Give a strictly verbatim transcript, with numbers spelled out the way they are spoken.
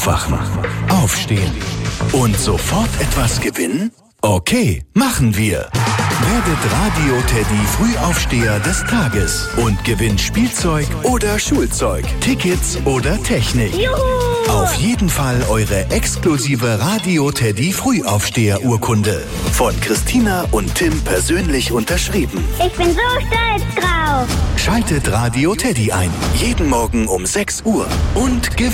Wachen, aufstehen und sofort etwas gewinnen? Okay, machen wir. Werdet Radio Teddy Frühaufsteher des Tages und gewinnt Spielzeug oder Schulzeug, Tickets oder Technik. Juhu! Auf jeden Fall eure exklusive Radio Teddy Frühaufsteher-Urkunde. Von Christina und Tim persönlich unterschrieben. Ich bin so stolz drauf. Schaltet Radio Teddy ein. Jeden Morgen um sechs Uhr und gewinnt.